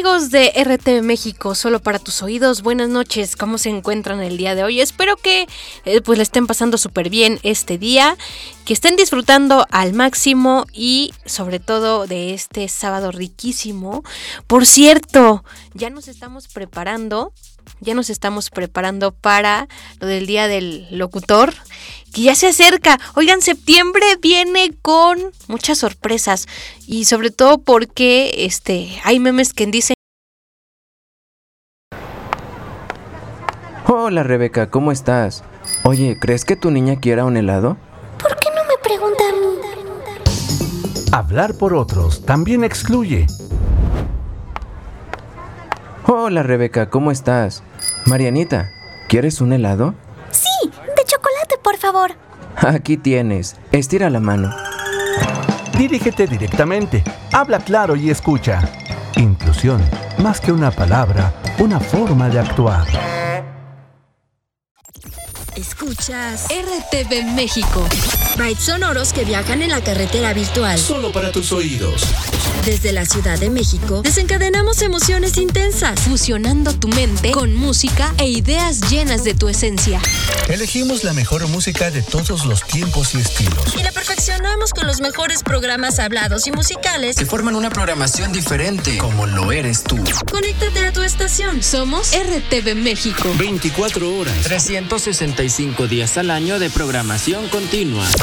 amigos de RTV México, solo para tus oídos, buenas noches, ¿cómo se encuentran el día de hoy? Espero que pues le estén pasando súper bien este día, que estén disfrutando al máximo y sobre todo de este sábado riquísimo. Por cierto, ya nos estamos preparando para lo del Día del Locutor, que ya se acerca. Oigan, septiembre viene con muchas sorpresas y sobre todo porque hay memes que dicen. Hola Rebeca, ¿cómo estás? Oye, ¿crees que tu niña quiera un helado? ¿Por qué no me pregunta a mí? Hablar por otros también excluye. Hola Rebeca, ¿cómo estás? Marianita, ¿quieres un helado? Sí, de chocolate, por favor. Aquí tienes, estira la mano. Dirígete directamente, habla claro y escucha. Inclusión, más que una palabra, una forma de actuar. Escuchas RTV México. bytes sonoros que viajan en la carretera virtual. Solo para tus oídos. Desde la Ciudad de México, desencadenamos emociones intensas, fusionando tu mente con música e ideas llenas de tu esencia. Elegimos la mejor música de todos los tiempos y estilos. Y la perfeccionamos con los mejores programas hablados y musicales que forman una programación diferente, como lo eres tú. Conéctate a tu estación. Somos RTV México. 24 horas. 365 días al año de programación continua.